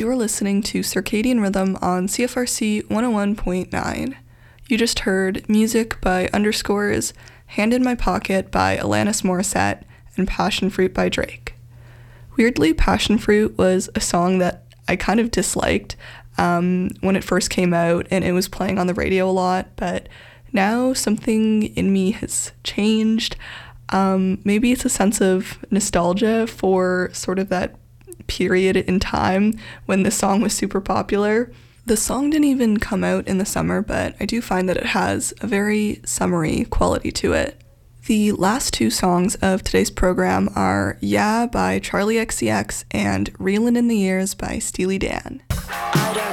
You're listening to Circadian Rhythm on CFRC 101.9. You just heard music by Underscores, Hand in My Pocket by Alanis Morissette, and Passion Fruit by Drake. Weirdly, Passion Fruit was a song that I kind of disliked when it first came out, and it was playing on the radio a lot, but now something in me has changed. Maybe it's a sense of nostalgia for sort of that period in time when this song was super popular. The song didn't even come out in the summer, but I do find that it has a very summery quality to it. The last two songs of today's program are Yeah by Charli XCX and Reelin' in the Years by Steely Dan.